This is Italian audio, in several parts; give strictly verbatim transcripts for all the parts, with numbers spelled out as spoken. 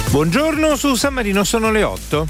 Buongiorno, su San Marino sono le otto.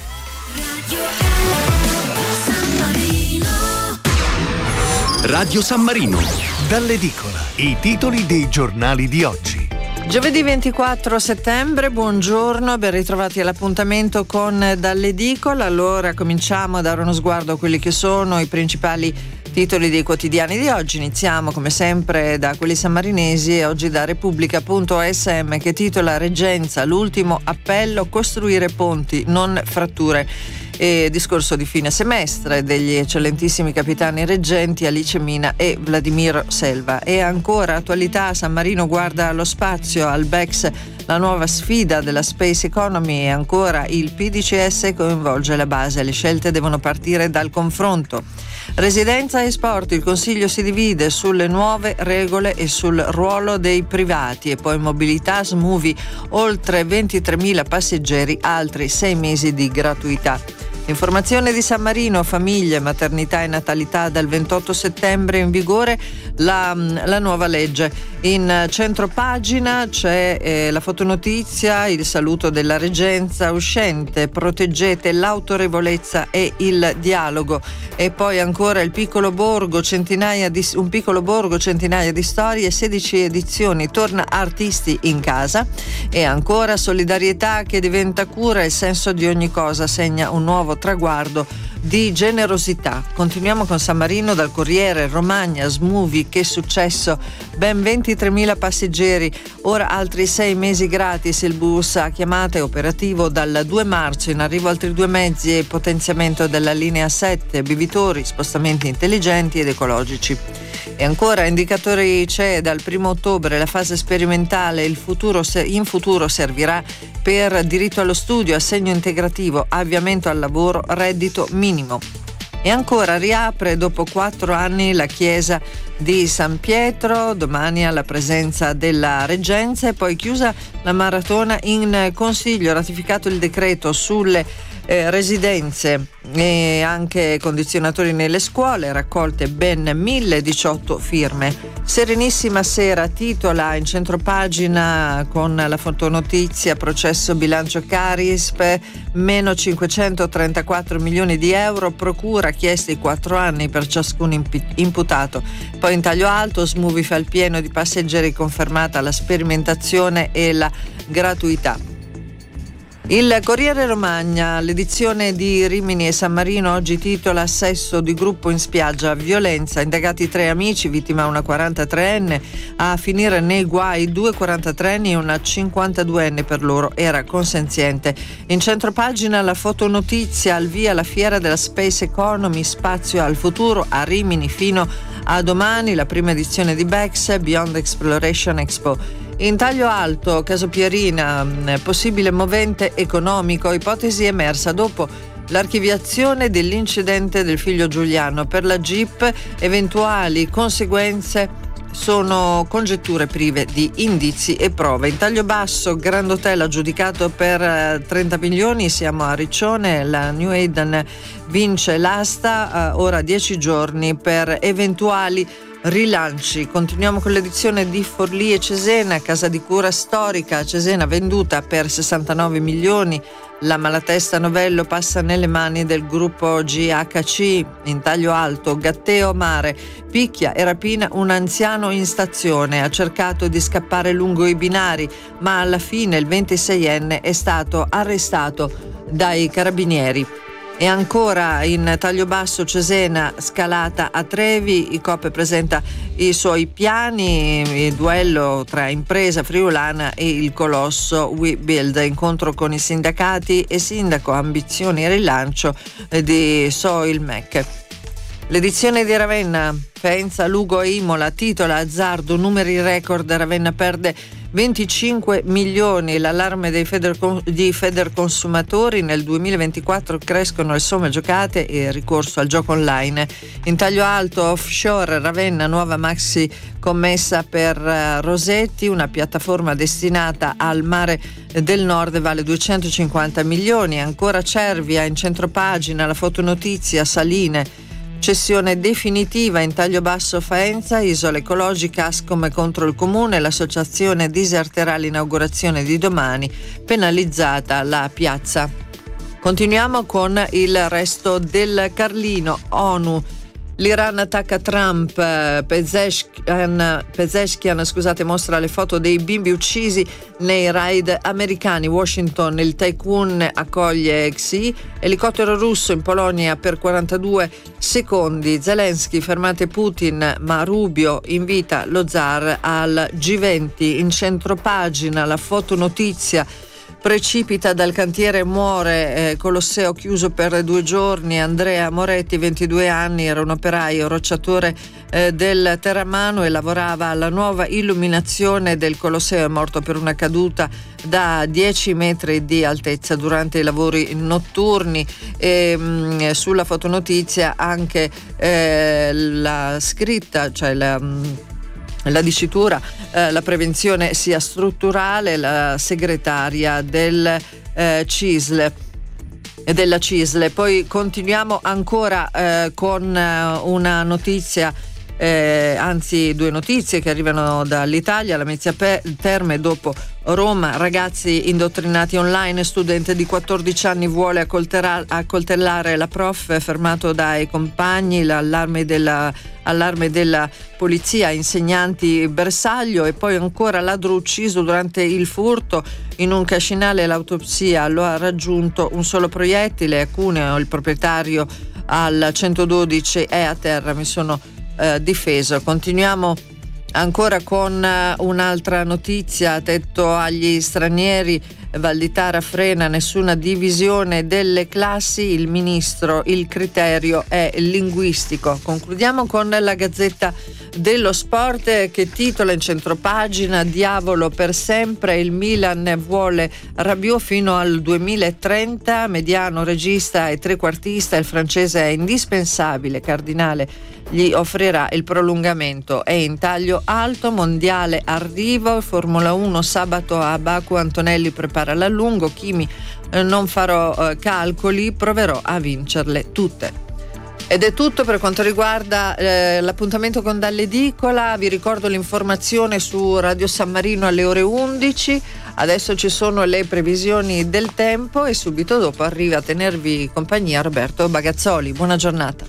Radio San Marino. Dall'edicola, i titoli dei giornali di oggi. Giovedì ventiquattro settembre, buongiorno, ben ritrovati all'appuntamento con Dall'edicola. Allora cominciamo a dare uno sguardo a quelli che sono i principali titoli dei quotidiani di oggi. Iniziamo come sempre da quelli sammarinesi e oggi da Repubblica punto a esse emme che titola Reggenza, l'ultimo appello, costruire ponti, non fratture. E discorso di fine semestre degli eccellentissimi capitani reggenti Alice Mina e Vladimiro Selva. E ancora attualità, San Marino guarda allo spazio, al BEX la nuova sfida della space economy, e ancora il P D C S coinvolge la base, le scelte devono partire dal confronto. Residenza e sport, il Consiglio si divide sulle nuove regole e sul ruolo dei privati. E poi mobilità, Smoovie, oltre ventitremila passeggeri, altri sei mesi di gratuità. Informazione di San Marino, famiglie, maternità e natalità, dal ventotto settembre in vigore la, la nuova legge. In centropagina c'è eh, la fotonotizia, il saluto della reggenza uscente, proteggete l'autorevolezza e il dialogo. E poi ancora il piccolo borgo, centinaia di, un piccolo borgo, centinaia di storie, sedici edizioni, torna artisti in casa. E ancora solidarietà che diventa cura, il senso di ogni cosa segna un nuovo traguardo di generosità. Continuiamo con San Marino, dal Corriere, Romagna, Smoovie, che successo, ben ventitremila passeggeri, ora altri sei mesi gratis, il bus a chiamata è operativo dal due marzo, in arrivo altri due mezzi e potenziamento della linea sette, bevitori, spostamenti intelligenti ed ecologici. E ancora indicatori C E, dal primo ottobre la fase sperimentale, il futuro in futuro servirà per diritto allo studio, assegno integrativo, avviamento al lavoro, reddito minimo. E ancora riapre dopo quattro anni la chiesa di San Pietro, domani alla presenza della reggenza, e poi chiusa la maratona in Consiglio, ratificato il decreto sulle eh, residenze e anche condizionatori nelle scuole, raccolte ben mille diciotto firme. Serenissima Sera titola in centropagina con la fotonotizia processo bilancio Carisp, meno cinquecentotrentaquattro milioni di euro, procura chiesti quattro anni per ciascun imp- imputato. Poi in taglio alto, Smoovie fa il pieno di passeggeri, confermata la sperimentazione e la gratuità. Il Corriere Romagna, l'edizione di Rimini e San Marino, oggi titola Sesso di gruppo in spiaggia, violenza, indagati tre amici, vittima una quarantatreenne, a finire nei guai due quarantatreenni e una cinquantaduenne, per loro era consenziente. In centropagina la fotonotizia, al via la fiera della Space Economy, spazio al futuro a Rimini fino a domani, la prima edizione di BEX, Beyond Exploration Expo. In taglio alto, caso Pierina, possibile movente economico, ipotesi emersa dopo l'archiviazione dell'incidente del figlio Giuliano. Per la Jeep eventuali conseguenze sono congetture prive di indizi e prove. In taglio basso, Grand Hotel aggiudicato per trenta milioni, siamo a Riccione, la New Eden vince l'asta, ora dieci giorni per eventuali rilanci. Continuiamo con l'edizione di Forlì e Cesena, casa di cura storica, Cesena venduta per sessantanove milioni, la Malatesta Novello passa nelle mani del gruppo G H C. In taglio alto, Gatteo Mare, picchia e rapina un anziano in stazione, ha cercato di scappare lungo i binari, ma alla fine il ventiseienne è stato arrestato dai carabinieri. E ancora in taglio basso, Cesena scalata a Trevi, I C O P presenta i suoi piani, il duello tra impresa friulana e il colosso WeBuild, incontro con i sindacati e sindaco, ambizioni e rilancio di Soilmec. L'edizione di Ravenna, Faenza, Lugo e Imola, titola azzardo, numeri record, Ravenna perde venticinque milioni, l'allarme dei Feder, di Federconsumatori, nel duemilaventiquattro crescono le somme giocate e il ricorso al gioco online. In taglio alto, offshore, Ravenna, nuova maxi commessa per Rosetti, una piattaforma destinata al mare del nord, vale duecentocinquanta milioni. Ancora Cervia, in centropagina la fotonotizia, Saline, Cessione definitiva in taglio basso Faenza, Isola Ecologica, Ascom contro il Comune, l'associazione diserterà l'inaugurazione di domani, penalizzata la piazza. Continuiamo con il resto del Carlino. ONU. L'Iran attacca Trump, Pezeshkian, Pezeshkian scusate, mostra le foto dei bimbi uccisi nei raid americani. Washington, il tycoon accoglie Xi, elicottero russo in Polonia per quarantadue secondi. Zelensky, fermate Putin, ma Rubio invita lo zar al G venti. In centropagina la fotonotizia. Precipita dal cantiere, muore eh, Colosseo chiuso per due giorni. Andrea Moretti, ventidue anni, era un operaio rocciatore eh, del Terramano e lavorava alla nuova illuminazione del Colosseo. È morto per una caduta da dieci metri di altezza durante i lavori notturni. E, mh, sulla fotonotizia anche eh, la scritta, cioè la... Mh, La dicitura, eh, la prevenzione sia strutturale, la segretaria del eh, CISL e della CISL. Poi continuiamo ancora eh, con eh, una notizia, eh, anzi due notizie che arrivano dall'Italia. Lamezia Terme, dopo Roma, ragazzi indottrinati online, studente di quattordici anni vuole accoltellare la prof, fermato dai compagni, l'allarme della, allarme della polizia, insegnanti bersaglio. E poi ancora ladro ucciso durante il furto in un cascinale, l'autopsia lo ha raggiunto un solo proiettile. A Cuneo il proprietario al centododici è a terra, mi sono eh, difeso. Continuiamo ancora con un'altra notizia. Tetto agli stranieri, Valditara frena nessuna divisione delle classi, il ministro, il criterio è linguistico. Concludiamo con la Gazzetta dello Sport, che titola in centropagina: diavolo per sempre, il Milan vuole Rabiot fino al duemilatrenta, mediano, regista e trequartista, il francese è indispensabile, Cardinale gli offrirà il prolungamento. È in taglio alto, mondiale arrivo, Formula uno sabato a Baku, Antonelli prepara l'allungo, Kimi eh, non farò eh, calcoli, proverò a vincerle tutte. Ed è tutto per quanto riguarda eh, l'appuntamento con Dall'Edicola. Vi ricordo l'informazione su Radio San Marino alle ore undici. Adesso ci sono le previsioni del tempo e subito dopo arriva a tenervi compagnia Roberto Bagazzoli. Buona giornata.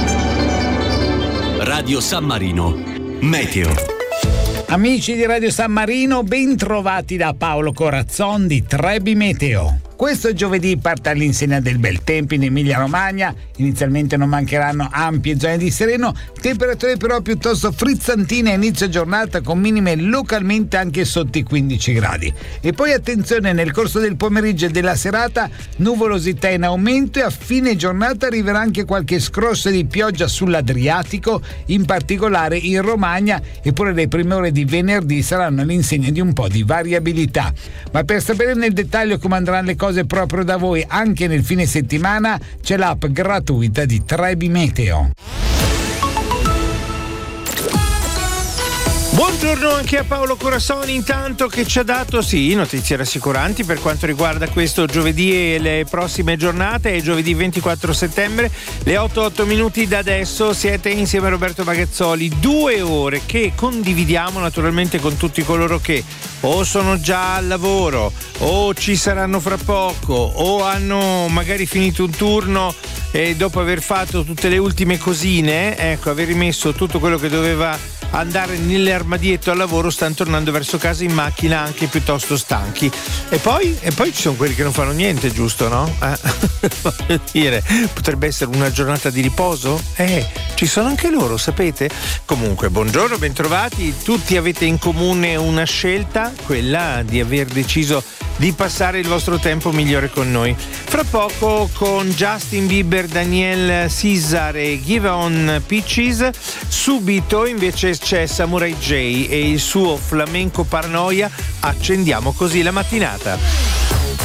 Radio San Marino, Meteo. Amici di Radio San Marino, ben trovati da Paolo Corazzon di Trebi Meteo. Questo giovedì parte all'insegna del bel tempo in Emilia Romagna. Inizialmente non mancheranno ampie zone di sereno, temperature però piuttosto frizzantine a inizio giornata, con minime localmente anche sotto i quindici gradi. E poi attenzione, nel corso del pomeriggio e della serata nuvolosità in aumento e a fine giornata arriverà anche qualche scrosso di pioggia sull'Adriatico, in particolare in Romagna, eppure le prime ore di venerdì saranno all'insegna di un po' di variabilità. Ma per sapere nel dettaglio come andranno le cose proprio da voi anche nel fine settimana, c'è l'app gratuita di Trebi Meteo. Buongiorno anche a Paolo Corazzoni, intanto, che ci ha dato sì notizie rassicuranti per quanto riguarda questo giovedì e le prossime giornate. È giovedì ventiquattro settembre, le otto otto minuti da adesso. Siete insieme a Roberto Bagazzoli, due ore che condividiamo naturalmente con tutti coloro che o sono già al lavoro o ci saranno fra poco o hanno magari finito un turno e dopo aver fatto tutte le ultime cosine, ecco, aver rimesso tutto quello che doveva andare nell'armadietto al lavoro, stanno tornando verso casa in macchina anche piuttosto stanchi. E poi, e poi ci sono quelli che non fanno niente, giusto, no? Eh, voglio dire, potrebbe essere una giornata di riposo? Eh, ci sono anche loro, sapete? Comunque, buongiorno, bentrovati. Tutti avete in comune una scelta, quella di aver deciso di passare il vostro tempo migliore con noi. Fra poco con Justin Bieber, Daniel Caesar e Give On Peaches. Subito invece c'è Samurai J e il suo flamenco Paranoia. Accendiamo così la mattinata.